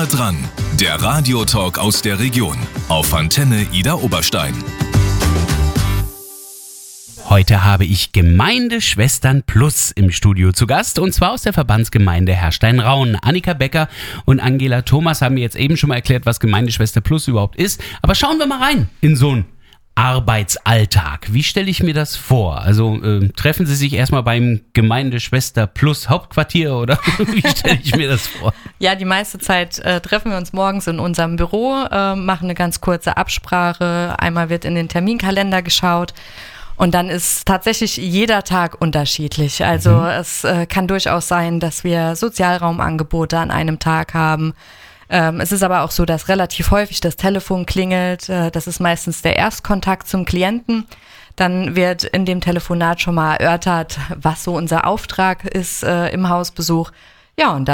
dran, der Radiotalk aus der Region auf Antenne Idar Oberstein. Heute habe ich Gemeindeschwestern Plus im Studio zu Gast, und zwar aus der Verbandsgemeinde Herrstein-Rauen. Annika Becker und Angela Thomas haben mir jetzt eben schon mal erklärt, was Gemeindeschwester Plus überhaupt ist. Aber schauen wir mal rein in so einen Arbeitsalltag. Wie stelle ich mir das vor? Also treffen Sie sich erstmal beim Gemeindeschwester Plus Hauptquartier oder wie stelle ich mir das vor? Ja, die meiste Zeit treffen wir uns morgens in unserem Büro, machen eine ganz kurze Absprache. Einmal wird in den Terminkalender geschaut. Und dann ist tatsächlich jeder Tag unterschiedlich. Also es kann durchaus sein, dass wir Sozialraumangebote an einem Tag haben. Es ist aber auch so, dass relativ häufig das Telefon klingelt. Das ist meistens der Erstkontakt zum Klienten. Dann wird in dem Telefonat schon mal erörtert, was so unser Auftrag ist im Hausbesuch. Ja, und